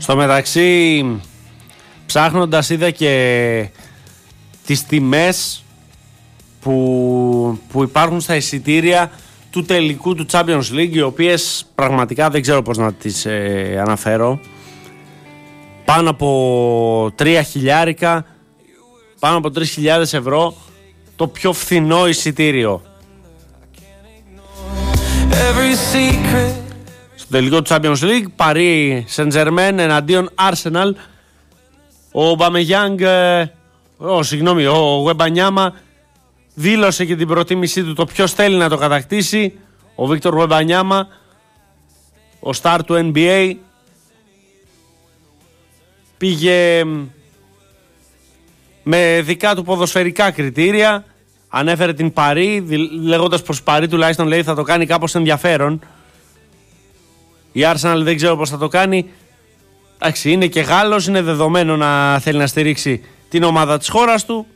Στο μεταξύ, ψάχνοντας είδα και τις τιμές που υπάρχουν στα εισιτήρια του τελικού του Champions League, οι οποίες πραγματικά δεν ξέρω πώς να τις αναφέρω. Πάνω από 3.000, πάνω από 3.000 ευρώ το πιο φθηνό εισιτήριο. Στο τελικό του Champions League, Paris Saint-Germain εναντίον Arsenal. Ο Γουεμπανιάμα δήλωσε και την προτίμησή του το ποιος θέλει να το κατακτήσει. Ο Βίκτορ Γουεμπανιάμα, ο star του NBA, πήγε με δικά του ποδοσφαιρικά κριτήρια. Ανέφερε την Παρί, λέγοντας πως Παρί τουλάχιστον λέει θα το κάνει κάπως ενδιαφέρον. Η Arsenal δεν ξέρω πως θα το κάνει. Εντάξει, είναι και Γάλλος, είναι δεδομένο να θέλει να στηρίξει την ομάδα της χώρας του.